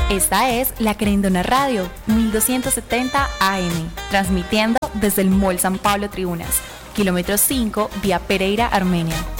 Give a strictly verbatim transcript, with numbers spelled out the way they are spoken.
Esta es La Querendona Radio, mil doscientos setenta A M, transmitiendo desde el Mall San Pablo Tribunas, kilómetro cinco, vía Pereira, Armenia.